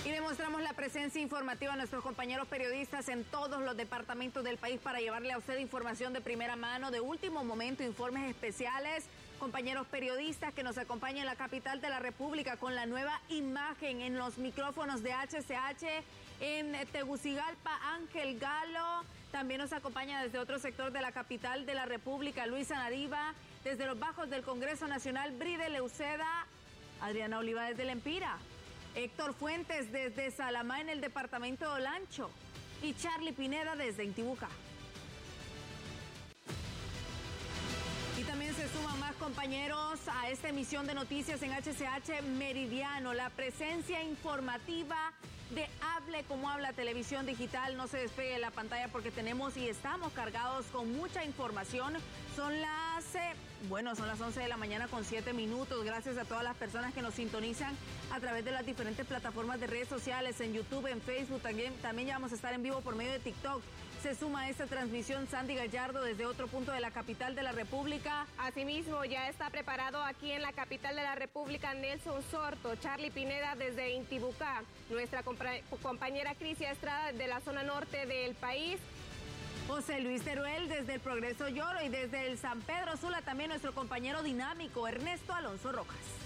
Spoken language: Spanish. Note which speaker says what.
Speaker 1: Y demostramos la presencia informativa de nuestros compañeros periodistas en todos los departamentos del país para llevarle a usted información de primera mano, de último momento, informes especiales. Compañeros periodistas que nos acompañan en la capital de la República con la nueva imagen en los micrófonos de HCH en Tegucigalpa, Ángel Galo. También nos acompaña desde otro sector de la capital de la República, Luisa Nariva. Desde los bajos del Congreso Nacional, Bride Leuceda. Adriana Oliva desde El Empira. Héctor Fuentes desde Salamá en el departamento de Olancho y Charlie Pineda desde Intibucá. Y también se suman más compañeros a esta emisión de noticias en HCH Meridiano. La presencia informativa de Hable Como Habla Televisión Digital. No se despegue de la pantalla porque tenemos y estamos cargados con mucha información. Son las 11 de la mañana con 7 minutos. Gracias a todas las personas que nos sintonizan a través de las diferentes plataformas de redes sociales, en YouTube, en Facebook. También ya vamos a estar en vivo por medio de TikTok. Se suma a esta transmisión Sandy Gallardo desde otro punto de la capital de la República.
Speaker 2: Asimismo, ya está preparado aquí en la capital de la República Nelson Sorto, Charlie Pineda desde Intibucá, nuestra compañera Crisia Estrada de la zona norte del país.
Speaker 1: José Luis Teruel desde el Progreso Lloro y desde el San Pedro Sula también nuestro compañero dinámico Ernesto Alonso Rojas.